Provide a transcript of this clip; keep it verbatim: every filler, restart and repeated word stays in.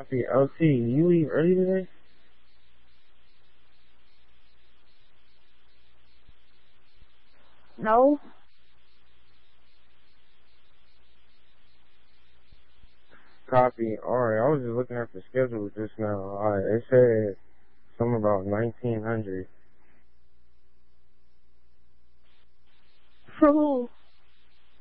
Copy. L T, you leave early today? No. Copy. Alright, I was just looking at the schedule just now. Alright, it said something about nineteen hundred. For who?